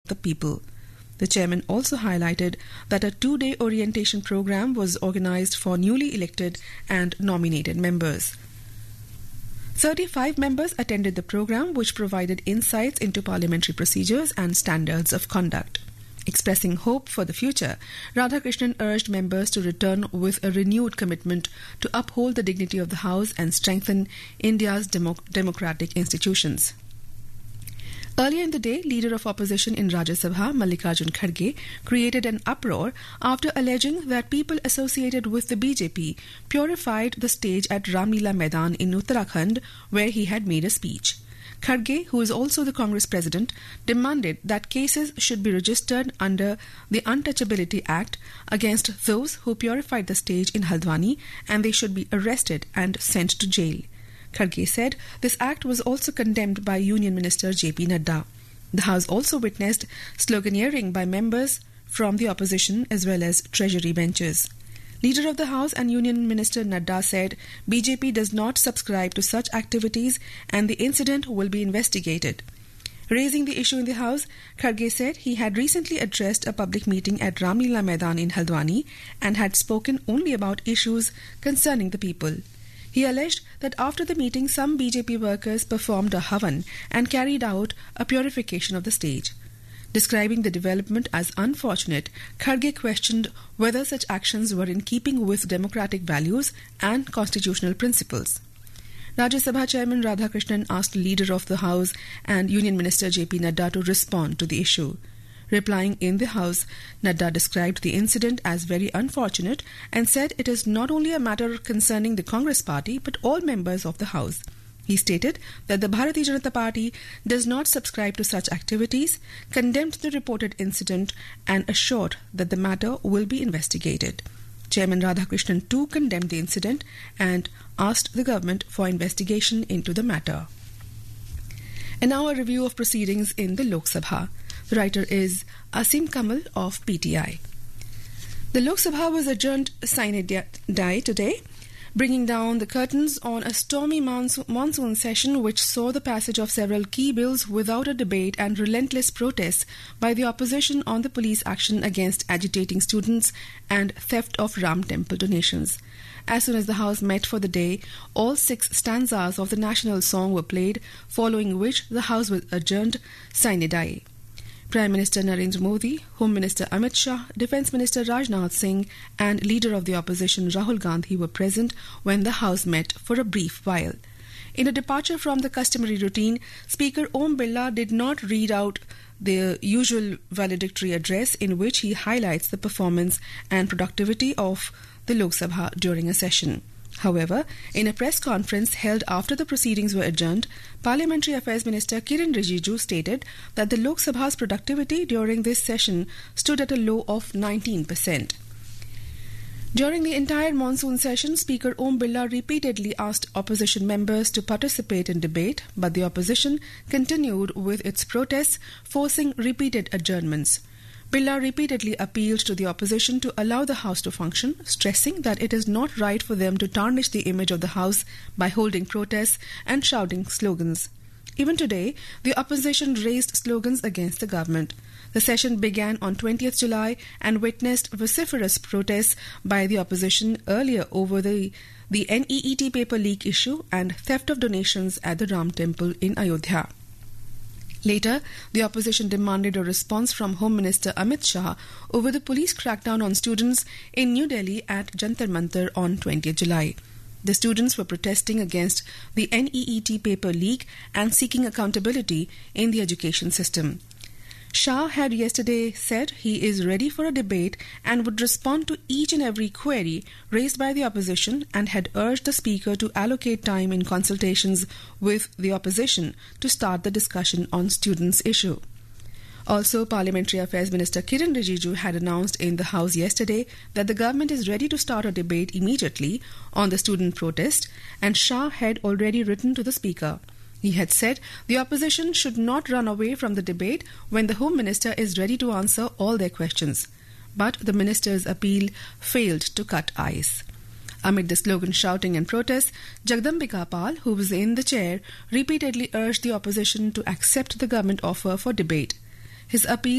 the people. The chairman also highlighted that a 2-day orientation program was organized for newly elected and nominated members. 35 members attended the program, which provided insights into parliamentary procedures and standards of conduct. Expressing hope for the future, Radhakrishnan urged members to return with a renewed commitment to uphold the dignity of the House and strengthen India's democratic institutions. Earlier in the day, Leader of Opposition in Rajya Sabha, Mallikarjun Kharge, created an uproar after alleging that people associated with the BJP purified the stage at Ramlila Maidan in Uttarakhand, where he had made a speech. Kharge, who is also the Congress president, demanded that cases should be registered under the Untouchability Act against those who purified the stage in Haldwani, and they should be arrested and sent to jail. Kharge said this act was also condemned by Union Minister J.P. Nadda. The House also witnessed sloganeering by members from the opposition as well as Treasury benches. Leader of the House and Union Minister Nadda said BJP does not subscribe to such activities and the incident will be investigated. Raising the issue in the House, Kharge said he had recently addressed a public meeting at Ramlila Maidan in Haldwani and had spoken only about issues concerning the people. He alleged that after the meeting, some BJP workers performed a havan and carried out a purification of the stage. Describing the development as unfortunate, Kharge questioned whether such actions were in keeping with democratic values and constitutional principles. Rajya Sabha Chairman Radhakrishnan asked Leader of the House and Union Minister J.P. Nadda to respond to the issue. Replying in the House, Nadda described the incident as very unfortunate and said it is not only a matter concerning the Congress party but all members of the House. He stated that the Bharatiya Janata Party does not subscribe to such activities, condemned the reported incident and assured that the matter will be investigated. Chairman Radhakrishnan too condemned the incident and asked the government for investigation into the matter. And now a review of proceedings in the Lok Sabha. The writer is Asim Kamal of PTI. The Lok Sabha was adjourned sine die today, bringing down the curtains on a stormy monsoon session which saw the passage of several key bills without a debate and relentless protests by the opposition on the police action against agitating students and theft of Ram temple donations. As soon as the House met for the day, all 6 stanzas of the national song were played, following which the House was adjourned sine die. Prime Minister Narendra Modi, Home Minister Amit Shah, Defence Minister Rajnath Singh and Leader of the Opposition Rahul Gandhi were present when the House met for a brief while. In a departure from the customary routine, Speaker Om Birla did not read out the usual valedictory address in which he highlights the performance and productivity of the Lok Sabha during a session. However, in a press conference held after the proceedings were adjourned, Parliamentary Affairs Minister Kiren Rijiju stated that the Lok Sabha's productivity during this session stood at a low of 19%. During the entire monsoon session, Speaker Om Birla repeatedly asked opposition members to participate in debate, but the opposition continued with its protests, forcing repeated adjournments. Birla repeatedly appealed to the opposition to allow the House to function, stressing that it is not right for them to tarnish the image of the House by holding protests and shouting slogans. Even today, the opposition raised slogans against the government. The session began on 20th July and witnessed vociferous protests by the opposition earlier over the NEET paper leak issue and theft of donations at the Ram temple in Ayodhya. Later, the opposition demanded a response from Home Minister Amit Shah over the police crackdown on students in New Delhi at Jantar Mantar on 20th July. The students were protesting against the NEET paper leak and seeking accountability in the education system. Shah had yesterday said he is ready for a debate and would respond to each and every query raised by the opposition and had urged the Speaker to allocate time in consultations with the opposition to start the discussion on students' issue. Also, Parliamentary Affairs Minister Kiren Rijiju had announced in the House yesterday that the government is ready to start a debate immediately on the student protest, and Shah had already written to the Speaker. He had said the opposition should not run away from the debate when the Home Minister is ready to answer all their questions. But the Minister's appeal failed to cut ice. Amid the slogan shouting and protests, Jagdambika Pal, who was in the chair, repeatedly urged the opposition to accept the government offer for debate. His appeal